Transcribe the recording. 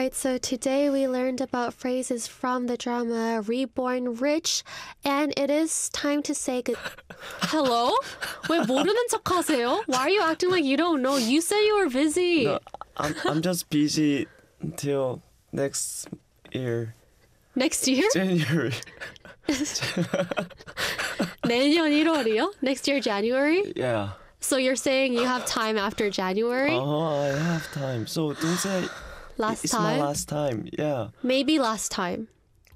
right, so today we learned about phrases from the drama Reborn Rich, and it is time to say good. Hello? 왜 모르는 척 하세요? Why are you acting like you don't know? You said you were busy. No, I'm just busy until next year. Next year? January. 내년 1월이요? Next year, January? Yeah. So you're saying you have time after January? I have time. So don't say Last it's time? my last time. Yeah. Maybe last time.